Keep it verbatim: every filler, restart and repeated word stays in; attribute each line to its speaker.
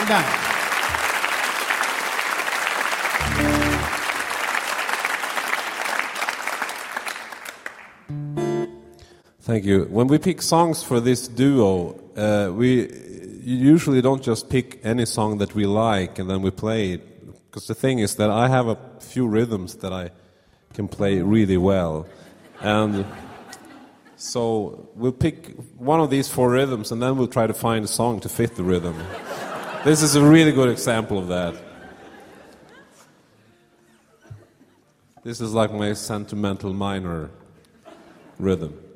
Speaker 1: Tack.
Speaker 2: Thank you. When we pick songs for this duo, uh, we usually don't just pick any song that we like and then we play it. Because the thing is that I have a few rhythms that I can play really well. And so we'll pick one of these four rhythms and then we'll try to find a song to fit the rhythm. This is a really good example of that. This is like my sentimental minor rhythm.